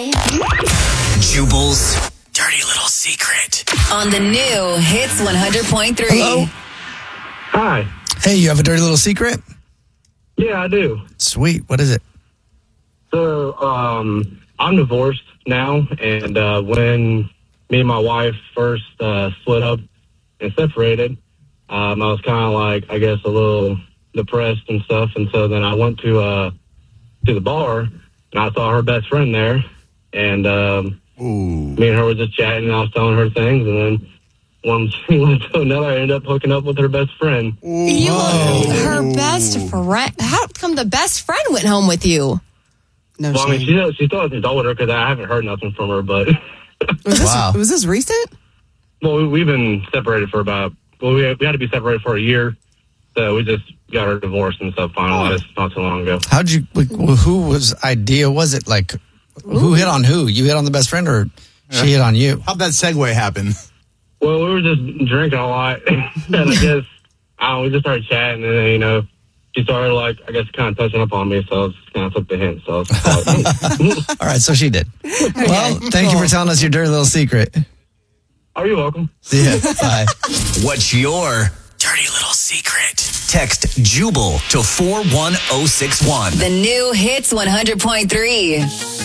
Jubal's dirty little secret. On the new Hits 100.3. Hello? Hi. Hey, you have a dirty little secret? Yeah, I do. Sweet. What is it? So, I'm divorced now, and when me and my wife first split up and separated, I was kind of like, I guess, a little depressed and stuff. And so then I went to the bar, and I saw her best friend there, and me and her were just chatting, and I was telling her things, and then one thing led to another. I ended up hooking up with her best friend. Her best friend? How come the best friend went home with you? No Well, I mean, shame. she still hasn't told her because I haven't heard nothing from her, but Was this recent? well, we've been separated for we had to be separated for a year, so we just got our divorce and stuff finalized not too long ago. Who was idea? Was it like, who hit on who? You hit on the best friend or she hit on you? How'd that segue happen? Well, we were just drinking a lot, and I guess we just started chatting, and then, she started, like, I guess, kind of touching up on me, so I just kind of took the hint. So I was like, All right, so she did. Well, thank you for telling us your dirty little secret. oh, you're welcome. See ya. Bye. What's your dirty little secret? Text Jubal to 41061. The new Hits 100.3.